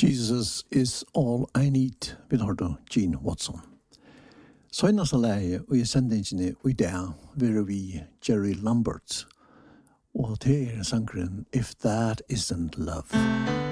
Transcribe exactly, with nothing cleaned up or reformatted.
Jesus is all I need, vi hørte Gene Watson. Søgnast leie og i sendingene i dag vil vi Jerry Lambert, og det er sangren If That Isn't Love.